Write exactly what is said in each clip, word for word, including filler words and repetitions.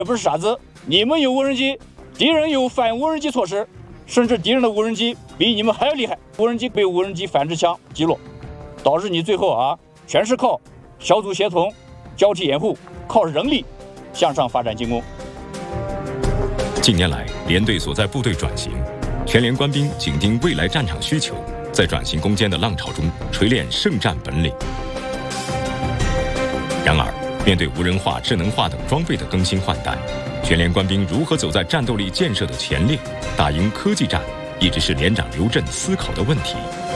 不是傻子，你们有无人机，敌人有反无人机措施，甚至敌人的无人机比你们还要厉害，无人机被无人机反制枪击落，导致你最后啊，全是靠小组协同、交替掩护，靠人力向上发展进攻。 近年来，连队所在部队转型，全连官兵紧盯未来战场需求，在转型攻坚的浪潮中锤炼胜战本领。然而，面对无人化、智能化等装备的更新换代，全连官兵如何走在战斗力建设的前列，打赢科技战，一直是连长刘震思考的问题。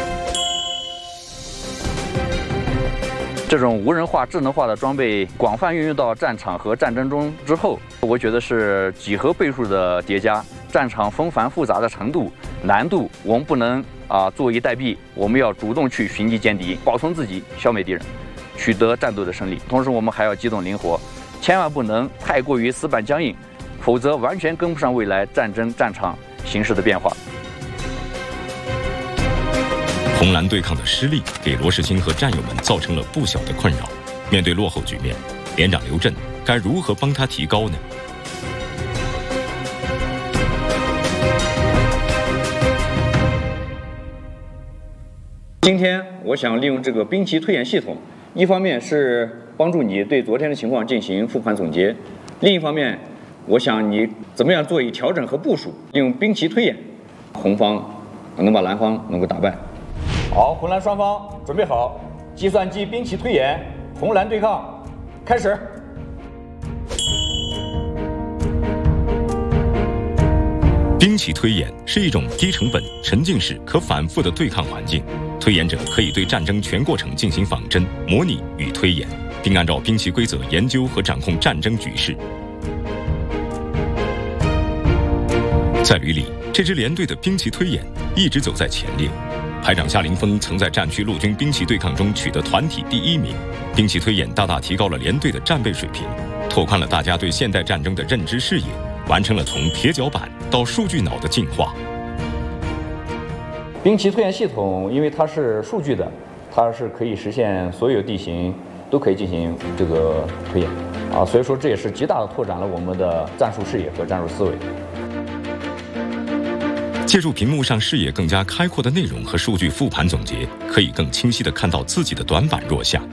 这种无人化、智能化的装备广泛运用到战场和战争中之后，我觉得是几何倍数的叠加，战场纷繁复杂的程度、难度，我们不能啊坐以待毙，我们要主动去寻机歼敌，保存自己，消灭敌人，取得战斗的胜利。同时，我们还要机动灵活，千万不能太过于死板僵硬，否则完全跟不上未来战争战场形势的变化。 红蓝对抗的失利，给罗世清和战友们造成了不小的困扰。面对落后局面，连长刘震该如何帮他提高呢？ 今天我想利用这个兵棋推演系统，一方面是帮助你对昨天的情况进行复盘总结，另一方面，我想你怎么样做以调整和部署，利用兵棋推演，红方能把蓝方能够打败。 好，红蓝双方准备好，计算机兵棋推演，红蓝对抗，开始。 兵棋推演是一种低成本、沉浸式、可反复的对抗环境。推演者可以对战争全过程进行仿真、模拟与推演，并按照兵棋规则研究和掌控战争局势。在旅里，这支连队的兵棋推演一直走在前列。排长夏凌峰曾在战区陆军兵棋对抗中取得团体第一名。兵棋推演大大提高了连队的战备水平，拓宽了大家对现代战争的认知视野，完成了从铁脚板到数据脑的进化。 兵棋推演系统，因为它是数据的，它是可以实现所有地形都可以进行这个推演啊，所以说这也是极大的拓展了我们的战术视野和战术思维。 借助屏幕上视野更加开阔的内容和数据复盘总结，可以更清晰地看到自己的短板弱项。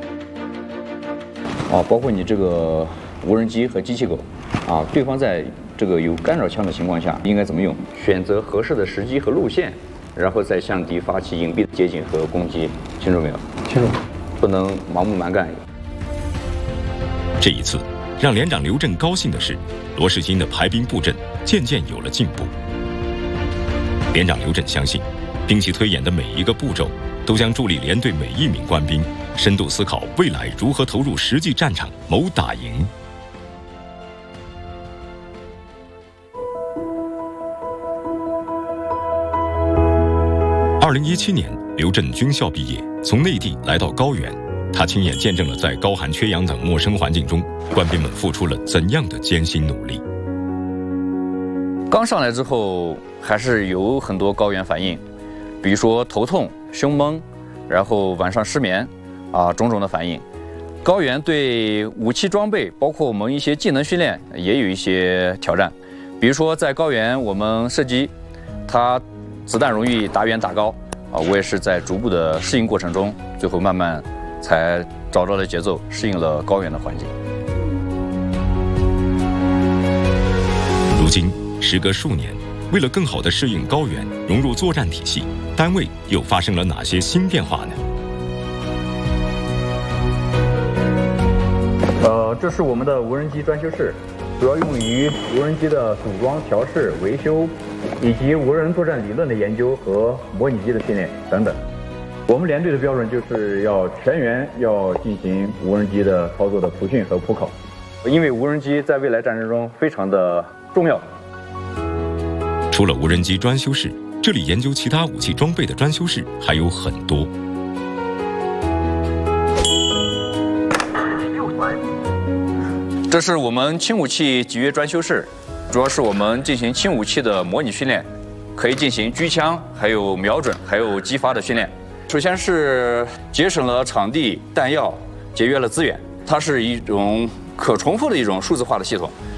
啊，包括你这个无人机和机器狗，啊，对方在这个有干扰枪的情况下应该怎么用？选择合适的时机和路线，然后再向敌发起隐蔽的接近和攻击。清楚没有？清楚。不能盲目蛮干。 这一次，让连长刘震高兴的是，罗世清的排兵布阵渐渐有了进步。连长刘震相信，兵棋推演的每一个步骤都将助力连队每一名官兵深度思考未来如何投入实际战场谋打赢。二零一七年，刘震军校毕业，从内地来到高原，他亲眼见证了在高寒缺氧等陌生环境中，官兵们付出了怎样的艰辛努力。 刚上来之后，还是有很多高原反应，比如说头痛、胸闷，然后晚上失眠，啊，种种的反应。高原对武器装备，包括我们一些技能训练，也有一些挑战。比如说在高原，我们射击，它子弹容易打远打高，啊，我也是在逐步的适应过程中，最后慢慢才找到了节奏，适应了高原的环境。 如今。时隔数年，为了更好地适应高原，融入作战体系，单位又发生了哪些新变化呢？ 呃，这是我们的无人机专修室，主要用于无人机的组装、调试、维修，以及无人作战理论的研究和模拟机的训练等等。我们连队的标准就是要全员要进行无人机的操作的培训和普考，因为无人机在未来战争中非常的重要。 除了无人机专修室，这里研究其他武器装备的专修室还有很多。 这是我们轻武器集约专修室，主要是我们进行轻武器的模拟训练，可以进行狙枪、还有瞄准、还有击发的训练。首先是节省了场地、弹药，节约了资源。它是一种可重复的一种数字化的系统。